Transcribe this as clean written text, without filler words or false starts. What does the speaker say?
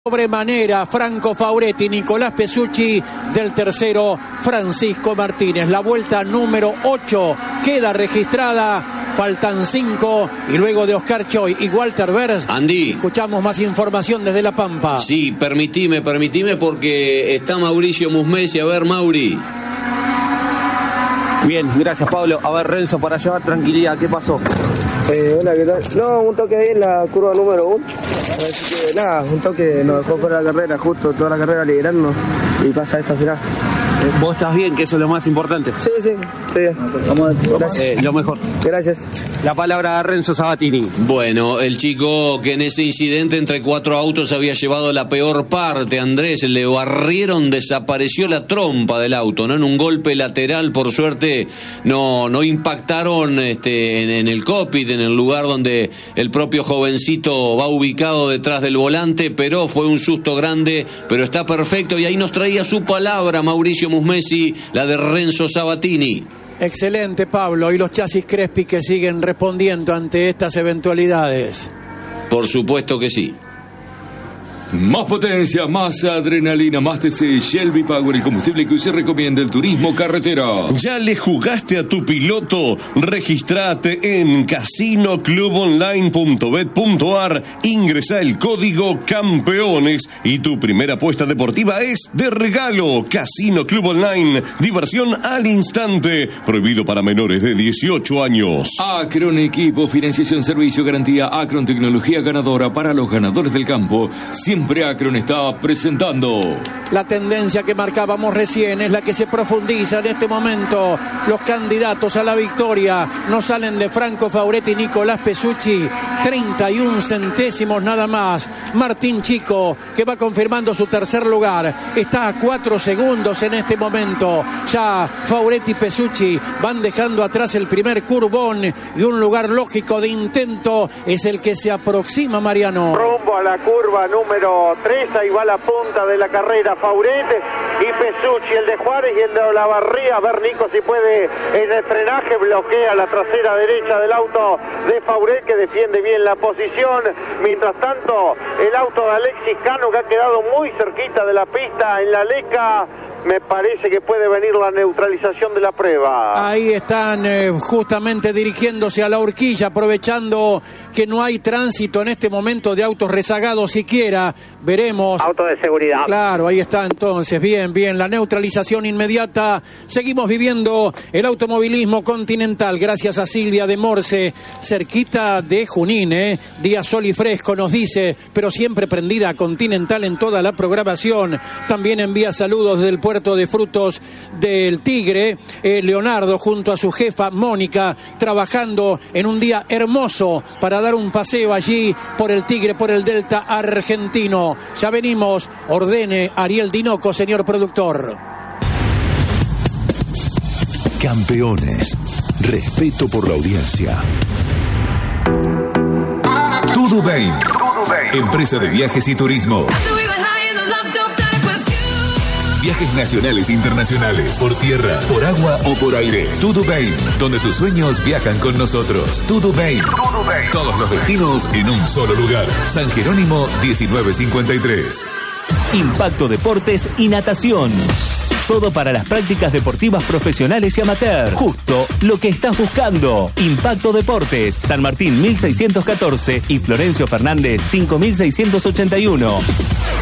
Sobremanera, Franco Fauretti, Nicolás Pesucci, del tercero, Francisco Martínez. La vuelta número 8 queda registrada, faltan 5, y luego de Oscar Choi y Walter Vers, Andy, escuchamos más información desde La Pampa. Sí, permitime porque está Mauricio Musmesi. A ver, Mauri. Bien, gracias Pablo. A ver, Renzo, para llevar tranquilidad, ¿qué pasó? Hola, ¿qué tal? No, un toque ahí en la curva número 1. Así que nada, un toque nos dejó fuera de la carrera, justo toda la carrera liderando y pasa esta final. ¿Vos estás bien, que eso es lo más importante? Sí, estoy bien. Gracias. Lo mejor. Gracias. La palabra a Renzo Sabatini. Bueno, el chico que en ese incidente entre 4 autos había llevado la peor parte, Andrés, le barrieron, desapareció la trompa del auto, ¿no? En un golpe lateral, por suerte, no impactaron en el cockpit, en el lugar donde el propio jovencito va ubicado detrás del volante, pero fue un susto grande, pero está perfecto, y ahí nos traía su palabra Mauricio Musmesi, la de Renzo Sabatini. Excelente, Pablo, y los chasis Crespi que siguen respondiendo ante estas eventualidades. Por supuesto que sí. Más potencia, más adrenalina, más TC, Shelby Power, el combustible que usted recomienda el turismo carretera. ¿Ya le jugaste a tu piloto? Regístrate en casinoclubonline.bet.ar, ingresa el código CAMPEONES y tu primera apuesta deportiva es de regalo. Casino Club Online, diversión al instante, prohibido para menores de 18 años. Acron Equipo, financiación, servicio, garantía. Acron, tecnología ganadora para los ganadores del campo. Siempre Acron está presentando. La tendencia que marcábamos recién es la que se profundiza en este momento. Los candidatos a la victoria no salen de Franco Fauretti y Nicolás Pesucci. 31 centésimos nada más. Martín Chico, que va confirmando su tercer lugar, está a 4 segundos en este momento. Ya Fauretti y Pesucci van dejando atrás el primer curbón, y un lugar lógico de intento es el que se aproxima, Mariano. Rumbo a la curva número 3, ahí va la punta de la carrera, Fauretti y Pesucci, el de Juárez y el de Olavarría. A ver, Nico, si puede, en el frenaje bloquea la trasera derecha del auto de Fauretti, que defiende bien la posición. Mientras tanto, el auto de Alexis Cano, que ha quedado muy cerquita de la pista en la Leca. Me parece que puede venir la neutralización de la prueba. Ahí están justamente dirigiéndose a la horquilla, aprovechando que no hay tránsito en este momento de autos rezagados siquiera. Veremos. Auto de seguridad. Claro, ahí está entonces. Bien, la neutralización inmediata. Seguimos viviendo el automovilismo continental gracias a Silvia de Morse, cerquita de Junín, día sol y fresco nos dice, pero siempre prendida a Continental en toda la programación. También envía saludos del Puerto de Frutos del Tigre, Leonardo junto a su jefa Mónica, trabajando en un día hermoso para dar un paseo allí por el Tigre, por el Delta argentino. Ya venimos, ordene Ariel Dinoco, señor productor. Campeones, respeto por la audiencia. Tudubain, empresa de viajes y turismo. Viajes nacionales e internacionales, por tierra, por agua o por aire. Tudubain, donde tus sueños viajan con nosotros. Tudubain. Todos los destinos en un solo lugar. San Jerónimo 1953. Impacto Deportes y Natación. Todo para las prácticas deportivas profesionales y amateur. Justo lo que estás buscando. Impacto Deportes, San Martín 1614 y Florencio Fernández 5681.